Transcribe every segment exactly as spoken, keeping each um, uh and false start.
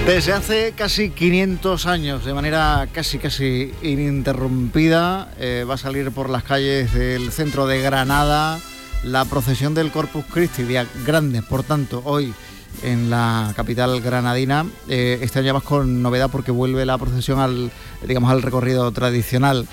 Desde hace casi quinientos años, de manera casi casi ininterrumpida, eh, va a salir por las calles del centro de Granada la procesión del Corpus Christi, día grande, por tanto, hoy en la capital granadina. Eh, este año más con novedad porque vuelve la procesión al, digamos, al recorrido tradicional.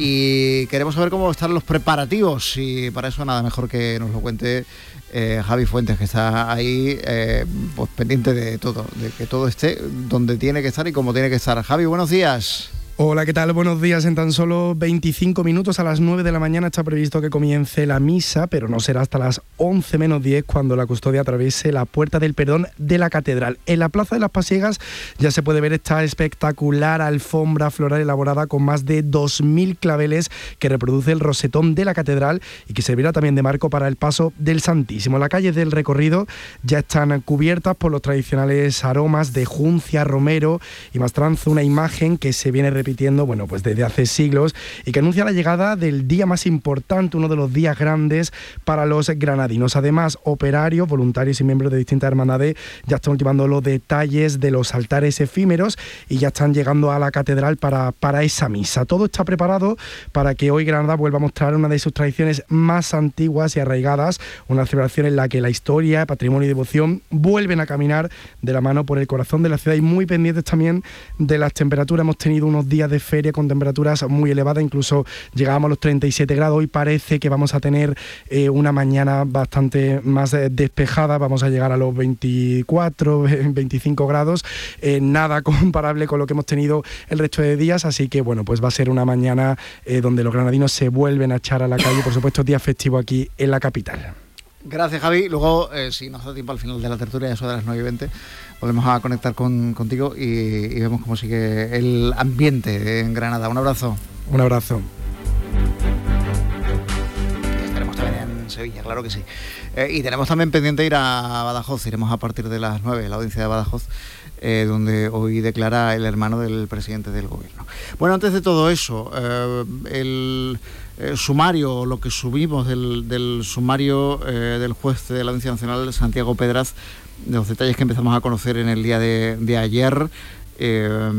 Y queremos saber cómo están los preparativos, y para eso nada mejor que nos lo cuente eh, Javi Fuentes, que está ahí eh, pues pendiente de todo, de que todo esté donde tiene que estar y como tiene que estar. Javi, buenos días. Hola, ¿qué tal? Buenos días. En tan solo veinticinco minutos, a las nueve de la mañana, está previsto que comience la misa, pero no será hasta las once menos diez cuando la custodia atraviese la Puerta del Perdón de la Catedral. En la Plaza de las Pasiegas ya se puede ver esta espectacular alfombra floral elaborada con más de dos mil claveles que reproduce el rosetón de la Catedral y que servirá también de marco para el paso del Santísimo. Las calles del recorrido ya están cubiertas por los tradicionales aromas de juncia, romero y mastranzo, una imagen que se viene repitiendo bueno, pues desde hace siglos y que anuncia la llegada del día más importante, uno de los días grandes para los granadinos. Además, operarios, voluntarios y miembros de distintas hermandades ya están ultimando los detalles de los altares efímeros y ya están llegando a la catedral para, para esa misa. Todo está preparado para que hoy Granada vuelva a mostrar una de sus tradiciones más antiguas y arraigadas, una celebración en la que la historia, patrimonio y devoción vuelven a caminar de la mano por el corazón de la ciudad, y muy pendientes también de las temperaturas. Hemos tenido unos días de feria con temperaturas muy elevadas, incluso llegábamos a los treinta y siete grados. Hoy parece que vamos a tener eh, una mañana bastante más eh, despejada, vamos a llegar a los veinticuatro, veinticinco grados, eh, nada comparable con lo que hemos tenido el resto de días, así que bueno, pues va a ser una mañana eh, donde los granadinos se vuelven a echar a la calle, por supuesto día festivo aquí en la capital. Gracias, Javi. Luego, eh, si nos da tiempo al final de la tertulia, eso de las nueve y veinte, volvemos a conectar con, contigo y, y vemos cómo sigue el ambiente en Granada. Un abrazo. Un abrazo. Y estaremos también en Sevilla, claro que sí. Eh, y tenemos también pendiente ir a Badajoz. Iremos a partir de las nueve, la audiencia de Badajoz, eh, donde hoy declara el hermano del presidente del gobierno. Bueno, antes de todo eso, eh, el... Eh, sumario, lo que subimos del, del sumario eh, del juez de la Audiencia Nacional, Santiago Pedraz, de los detalles que empezamos a conocer en el día de, de ayer. Eh,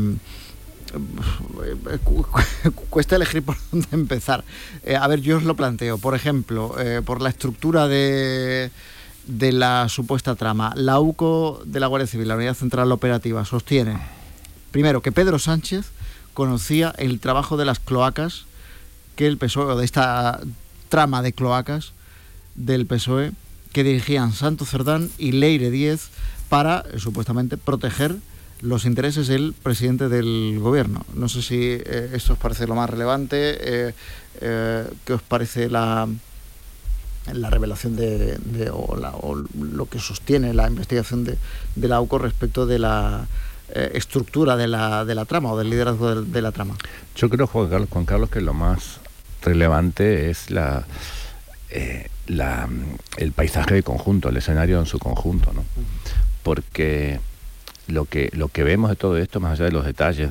cu- cuesta elegir por dónde empezar. Eh, a ver, yo os lo planteo. Por ejemplo, eh, por la estructura de, de la supuesta trama. La U C O de la Guardia Civil, la Unidad Central Operativa, sostiene, primero, que Pedro Sánchez conocía el trabajo de las cloacas que el P S O E, o de esta trama de cloacas del P S O E, que dirigían Santo Cerdán y Leire Díez para, eh, supuestamente, proteger los intereses del presidente del gobierno. No sé si eh, esto os parece lo más relevante, eh, eh, qué os parece la, la revelación de, de o, la, o lo que sostiene la investigación de, de la U C O respecto de la eh, estructura de la, de la trama o del liderazgo de, de la trama. Yo creo, Juan Carlos, Juan Carlos, que lo más relevante es la, eh, la el paisaje de conjunto, el escenario en su conjunto, ¿no? Porque lo que lo que vemos de todo esto, más allá de los detalles